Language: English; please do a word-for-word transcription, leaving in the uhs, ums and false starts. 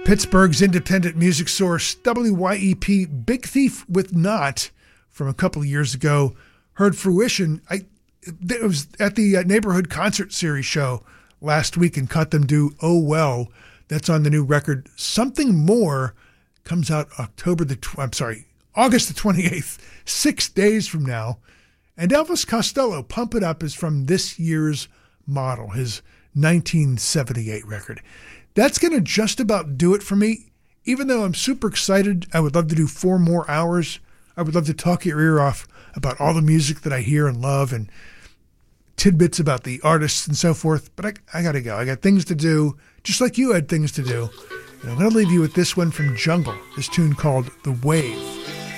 Pittsburgh's independent music source, W Y E P, Big Thief with Not, from a couple of years ago, heard fruition. I it was at the Neighborhood Concert Series show last week and caught them do Oh Well. That's on the new record. Something More comes out October the, tw- I'm sorry, August the twenty-eighth, six days from now. And Elvis Costello, Pump It Up, is from this year's Model, his nineteen seventy-eight record. That's going to just about do it for me. Even though I'm super excited, I would love to do four more hours. I would love to talk your ear off about all the music that I hear and love and tidbits about the artists and so forth. But I, I got to go. I got things to do, just like you had things to do. And I'm going to leave you with this one from Jungle, this tune called The Wave.